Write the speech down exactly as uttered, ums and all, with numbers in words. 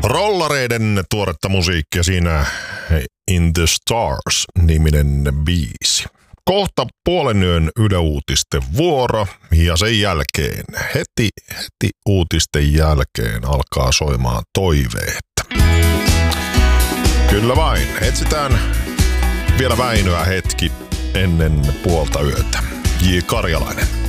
Rollareiden tuoretta musiikkia siinä In the Stars-niminen biisi. Kohta puolen yön Yle Uutisten vuoro ja sen jälkeen, heti, heti uutisten jälkeen alkaa soimaan toiveet. Kyllä vain, etsitään vielä Väinöä hetki ennen puolta yötä. J. Karjalainen.